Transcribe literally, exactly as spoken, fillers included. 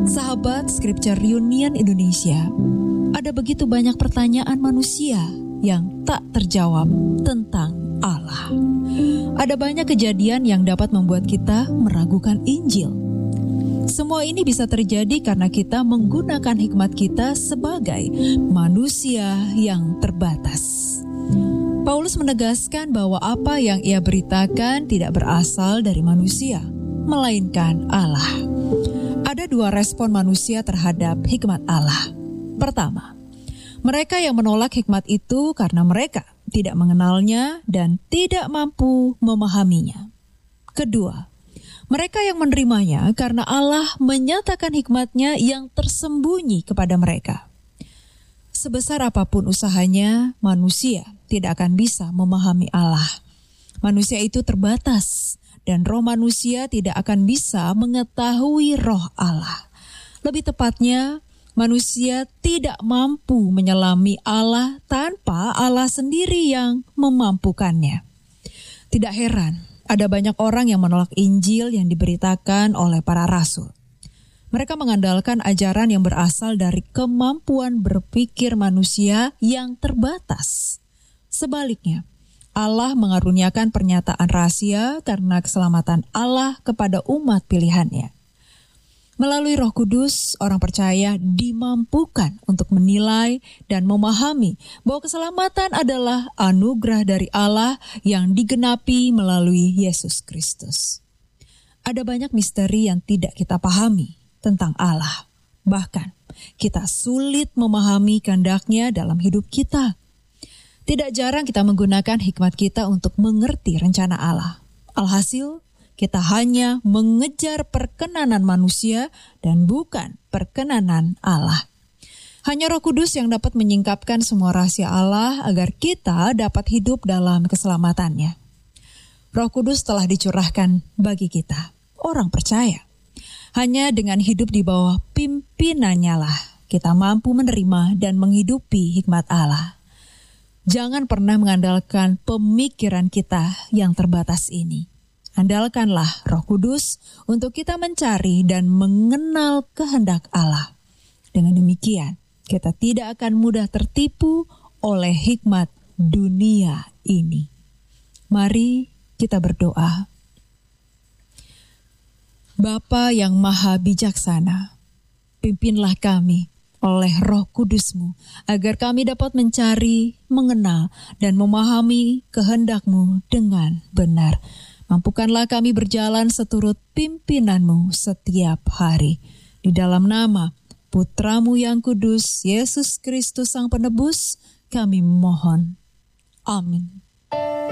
Sahabat Scripture Reunion Indonesia, ada begitu banyak pertanyaan manusia yang tak terjawab tentang Allah. Ada banyak kejadian yang dapat membuat kita meragukan Injil. Semua ini bisa terjadi karena kita menggunakan hikmat kita sebagai manusia yang terbatas. Paulus menegaskan bahwa apa yang ia beritakan tidak berasal dari manusia, melainkan Allah. Ada dua respon manusia terhadap hikmat Allah. Pertama, mereka yang menolak hikmat itu karena mereka tidak mengenalnya dan tidak mampu memahaminya. Kedua, mereka yang menerimanya karena Allah menyatakan hikmatnya yang tersembunyi kepada mereka. Sebesar apapun usahanya, manusia tidak akan bisa memahami Allah. Manusia itu terbatas, dan roh manusia tidak akan bisa mengetahui roh Allah. Lebih tepatnya, manusia tidak mampu menyelami Allah tanpa Allah sendiri yang memampukannya. Tidak heran, ada banyak orang yang menolak Injil yang diberitakan oleh para rasul. Mereka mengandalkan ajaran yang berasal dari kemampuan berpikir manusia yang terbatas. Sebaliknya, Allah mengaruniakan pernyataan rahasia karena keselamatan Allah kepada umat pilihannya. Melalui Roh Kudus, orang percaya dimampukan untuk menilai dan memahami bahwa keselamatan adalah anugerah dari Allah yang digenapi melalui Yesus Kristus. Ada banyak misteri yang tidak kita pahami tentang Allah. Bahkan, kita sulit memahami kehendak-Nya dalam hidup kita. Tidak jarang kita menggunakan hikmat kita untuk mengerti rencana Allah. Alhasil, kita hanya mengejar perkenanan manusia dan bukan perkenanan Allah. Hanya Roh Kudus yang dapat menyingkapkan semua rahasia Allah agar kita dapat hidup dalam keselamatannya. Roh Kudus telah dicurahkan bagi kita, orang percaya. Hanya dengan hidup di bawah pimpinannya lah kita mampu menerima dan menghidupi hikmat Allah. Jangan pernah mengandalkan pemikiran kita yang terbatas ini. Andalkanlah Roh Kudus untuk kita mencari dan mengenal kehendak Allah. Dengan demikian, kita tidak akan mudah tertipu oleh hikmat dunia ini. Mari kita berdoa. Bapa yang maha bijaksana, pimpinlah kami oleh Roh Kudus-Mu, agar kami dapat mencari, mengenal, dan memahami kehendak-Mu dengan benar. Mampukanlah kami berjalan seturut pimpinan-Mu setiap hari. Di dalam nama Putra-Mu yang kudus, Yesus Kristus Sang Penebus, kami mohon. Amin.